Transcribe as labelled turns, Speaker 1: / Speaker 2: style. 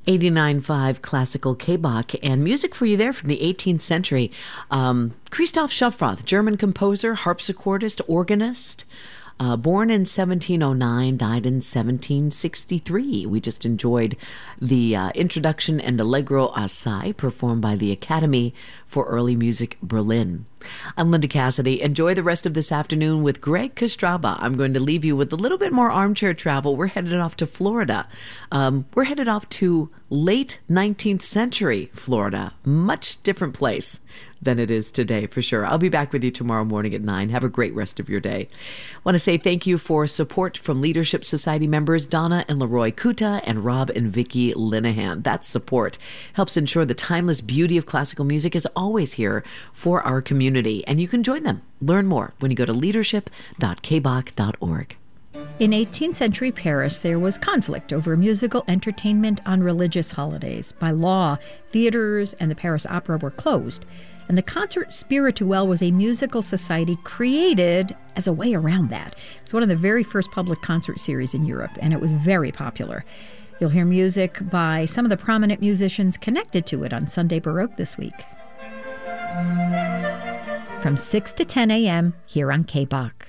Speaker 1: 89.5 Classical K-Bach, and music for you there from the 18th century. Christoph Schofroth, German composer, harpsichordist, organist. Born in 1709, died in 1763. We just enjoyed the introduction and Allegro Assai performed by the Academy for Early Music Berlin. I'm Linda Cassidy. Enjoy the rest of this afternoon with Greg Kostraba. I'm going to leave you with a little bit more armchair travel. We're headed off to Florida. We're headed off to late 19th century Florida. Much different place than it is today, for sure. I'll be back with you tomorrow morning at 9. Have a great rest of your day. I want to say thank you for support from Leadership Society members Donna and Leroy Kuta and Rob and Vicky Linehan. That support helps ensure the timeless beauty of classical music is always here for our community, and you can join them. Learn more when you go to leadership.kbach.org.
Speaker 2: In 18th century Paris, there was conflict over musical entertainment on religious holidays. By law, theaters and the Paris Opera were closed, and the Concert Spirituel was a musical society created as a way around that. It's one of the very first public concert series in Europe, and it was very popular. You'll hear music by some of the prominent musicians connected to it on Sunday Baroque this week. From 6 to 10 a.m. here on K-Bach.